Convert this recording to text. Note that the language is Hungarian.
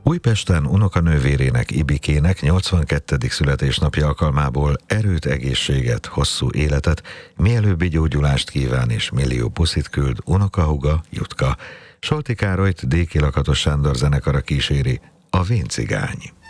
Újpesten unokanővérének, Ibikének 82. születésnapja alkalmából erőt, egészséget, hosszú életet, mielőbbi gyógyulást kíván és millió puszit küld unokahúga, Jutka. Solti Károlyt Déki Lakatos Sándor zenekara kíséri a Vén cigány.